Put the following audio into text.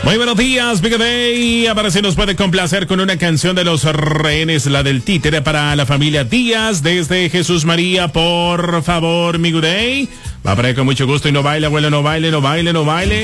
Muy buenos días, Big Day. A ver si nos puede complacer con una canción de Los Rehenes, la del títere para la familia Díaz, desde Jesús María, por favor, Big Day. Va para ahí con mucho gusto y no baile, abuelo, no baile, no baile, no baile.